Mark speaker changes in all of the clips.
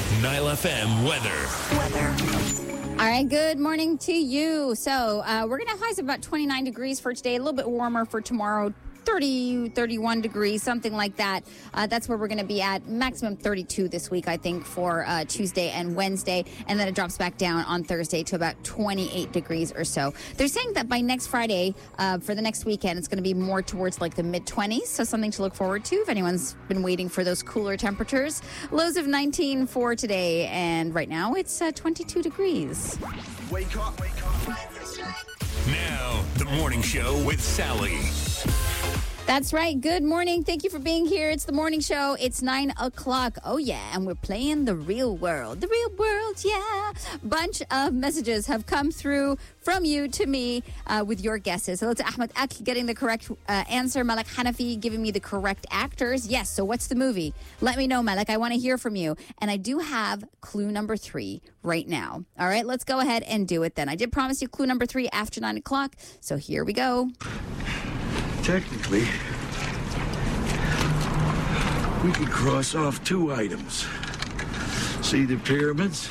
Speaker 1: Nile FM weather.
Speaker 2: All right, good morning to you. So we're going to have highs of about 29 degrees for today, a little bit warmer for tomorrow. 30, 31 degrees, something like that. That's where we're going to be at. Maximum 32 this week, I think, for Tuesday and Wednesday. And then it drops back down on Thursday to about 28 degrees or so. They're saying that by next Friday, for the next weekend, it's going to be more towards like the mid-20s. So something to look forward to if anyone's been waiting for those cooler temperatures. Lows of 19 for today. And right now it's 22 degrees.
Speaker 3: Wake up.
Speaker 1: Now, the morning show with Sally.
Speaker 2: That's right. Good morning. Thank you for being here. It's the morning show. It's 9 o'clock. Oh, yeah. And we're playing the real world. The real world, yeah. Bunch of messages have come through from you to me with your guesses. Hello to Ahmed Ak getting the correct answer. Malak Hanafi giving me the correct actors. Yes. So what's the movie? Let me know, Malak. I want to hear from you. And I do have clue number 3 right now. All right. Let's go ahead and do it then. I did promise you clue number 3 after 9 o'clock. So here we go.
Speaker 3: Technically, we could cross off 2 items. See the pyramids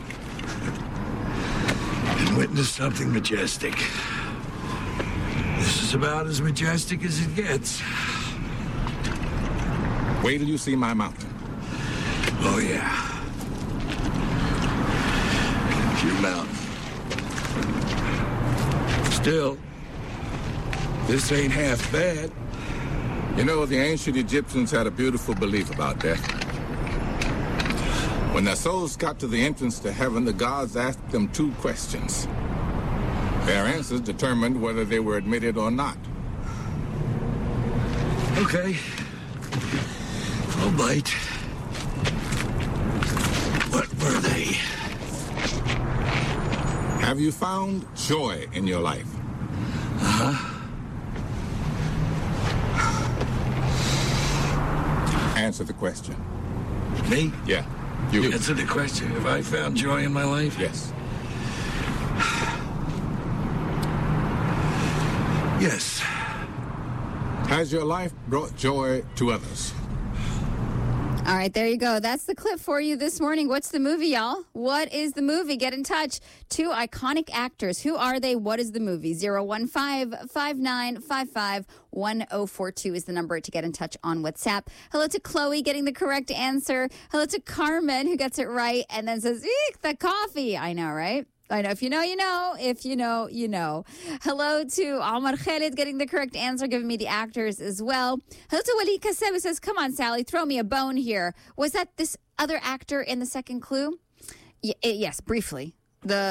Speaker 3: and witness something majestic. This is about as majestic as it gets.
Speaker 4: Wait till you see my mountain.
Speaker 3: Oh, yeah. Your mountain. Still, this ain't half bad.
Speaker 4: You know, the ancient Egyptians had a beautiful belief about death. When their souls got to the entrance to heaven, the gods asked them 2 questions. Their answers determined whether they were admitted or not.
Speaker 3: Okay. I'll bite. What were they?
Speaker 4: Have you found joy in your life?
Speaker 3: Uh-huh.
Speaker 4: Answer the question.
Speaker 3: Me?
Speaker 4: Yeah, you.
Speaker 3: Answer the question. Have I found joy in my life?
Speaker 4: Yes.
Speaker 3: Yes.
Speaker 4: Has your life brought joy to others?
Speaker 2: All right, there you go. That's the clip for you this morning. What's the movie, y'all? What is the movie? Get in touch. 2 iconic actors. Who are they? What is the movie? 015-5955-1042 is the number to get in touch on WhatsApp. Hello to Chloe getting the correct answer. Hello to Carmen who gets it right and then says, eek, the coffee. I know, right? I know. If you know, you know. If you know, you know. Hello to Omar Khalid getting the correct answer, giving me the actors as well. Hello to Wali Kaseb who says, come on, Sally, throw me a bone here. Was that this other actor in the second clue? Yes, briefly. The